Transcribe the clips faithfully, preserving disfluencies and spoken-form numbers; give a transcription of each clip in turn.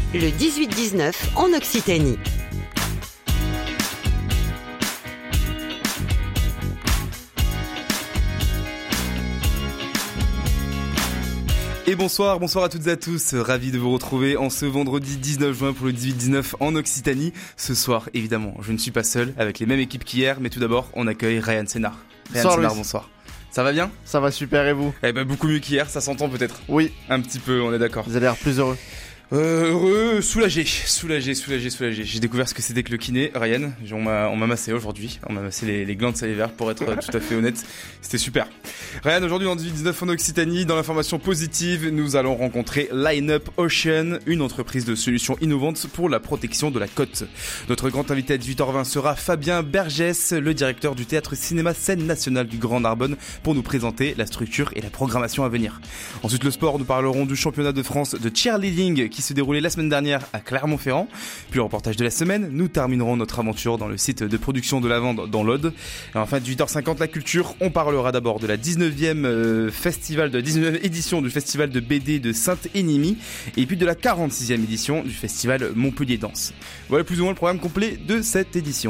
le dix-huit dix-neuf en Occitanie. Et bonsoir, bonsoir à toutes et à tous, ravi de vous retrouver en ce vendredi dix-neuf juin pour le dix-huit dix-neuf en Occitanie. Ce soir, évidemment, je ne suis pas seul, avec les mêmes équipes qu'hier, mais tout d'abord, on accueille Ryan Sénard. Ryan Bonsoir, Sénard, Louis. bonsoir. Ça va bien ? Ça va super, et vous ? Eh ben beaucoup mieux qu'hier, ça s'entend peut-être. Oui. Un petit peu, on est d'accord. Vous avez l'air plus heureux. Euh, heureux, soulagé, soulagé, soulagé, soulagé. J'ai découvert ce que c'était que le kiné, Ryan. On m'a, on m'a massé aujourd'hui. On m'a massé les, les glandes salivaires, pour être tout à fait honnête. C'était super. Ryan, aujourd'hui dans dix-huit dix-neuf en Occitanie, dans l'information positive, nous allons rencontrer Line Up Ocean, une entreprise de solutions innovantes pour la protection de la côte. Notre grand invité à dix-huit heures vingt sera Fabien Bergès, le directeur du théâtre cinéma Scène Nationale du Grand Narbonne, pour nous présenter la structure et la programmation à venir. Ensuite, le sport, nous parlerons du championnat de France de cheerleading qui se déroulait la semaine dernière à Clermont-Ferrand. Puis le reportage de la semaine, nous terminerons notre aventure dans le site de production de lavande dans l'Aude. Et enfin, dix-huit heures cinquante, la culture, on parlera d'abord de la dix-neuvième euh, festival, de la dix-neuvième édition du festival de B D de Sainte-Énimie, et puis de la quarante-sixième édition du festival Montpellier Danse. Voilà plus ou moins le programme complet de cette édition.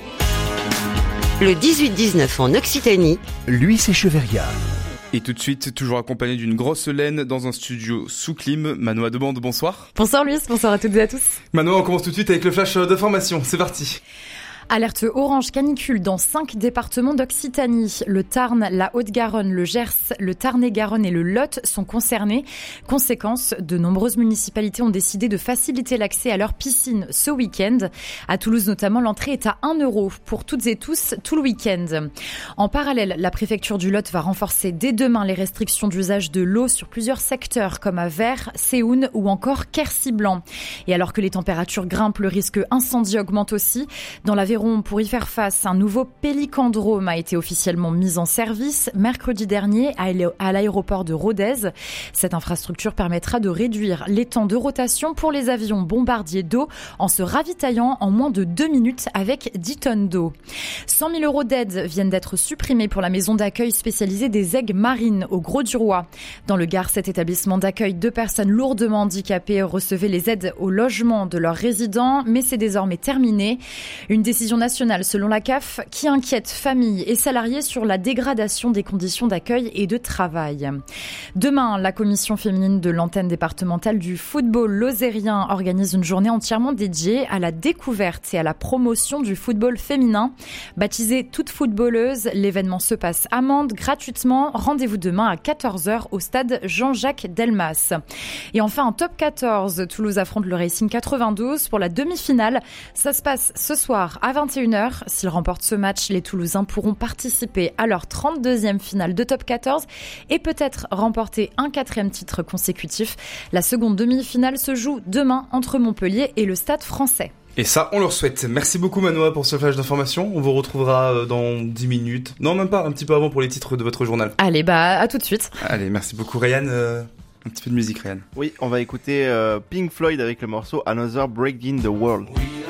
Le dix-huit dix-neuf en Occitanie, Louis Echeverria. Et tout de suite, toujours accompagné d'une grosse laine dans un studio sous clim, Manoa Debande, bonsoir. Bonsoir Louis, bonsoir à toutes et à tous. Manoa, on commence tout de suite avec le flash d'information, c'est parti. Alerte orange canicule dans cinq départements d'Occitanie. Le Tarn, la Haute-Garonne, le Gers, le Tarn-et-Garonne et le Lot sont concernés. Conséquence, de nombreuses municipalités ont décidé de faciliter l'accès à leurs piscines ce week-end. À Toulouse notamment, l'entrée est à un euro pour toutes et tous tout le week-end. En parallèle, la préfecture du Lot va renforcer dès demain les restrictions d'usage de l'eau sur plusieurs secteurs comme à Vers, Séoun ou encore Quercy-Blanc. Et alors que les températures grimpent, le risque incendie augmente aussi. Dans l'Aveyron, pour y faire face, un nouveau pélicandrome a été officiellement mis en service mercredi dernier à l'aéroport de Rodez. Cette infrastructure permettra de réduire les temps de rotation pour les avions bombardiers d'eau en se ravitaillant en moins de deux minutes avec dix tonnes d'eau. cent mille euros d'aide viennent d'être supprimés pour la maison d'accueil spécialisée des aigues marines au Grau-du-Roi. Dans le Gard, cet établissement d'accueil de personnes lourdement handicapées recevait les aides au logement de leurs résidents, mais c'est désormais terminé. Une décision nationale selon la C A F qui inquiète familles et salariés sur la dégradation des conditions d'accueil et de travail. Demain, la commission féminine de l'antenne départementale du football lozérien organise une journée entièrement dédiée à la découverte et à la promotion du football féminin. Baptisée Toute footballeuse, l'événement se passe à Mende gratuitement. Rendez-vous demain à quatorze heures au stade Jean-Jacques Delmas. Et enfin, en top quatorze, Toulouse affronte le Racing quatre-vingt-douze pour la demi-finale. Ça se passe ce soir à vingt et une heures. S'ils remportent ce match, les Toulousains pourront participer à leur trente-deuxième finale de top quatorze et peut-être remporter un quatrième titre consécutif. La seconde demi-finale se joue demain entre Montpellier et le Stade Français. Et ça, on leur souhaite. Merci beaucoup Manoa pour ce flash d'information. On vous retrouvera dans dix minutes. Non, même pas, un petit peu avant pour les titres de votre journal. Allez, bah à tout de suite. Allez, merci beaucoup Ryan. Euh, un petit peu de musique Ryan. Oui, on va écouter euh, Pink Floyd avec le morceau Another Break in the World.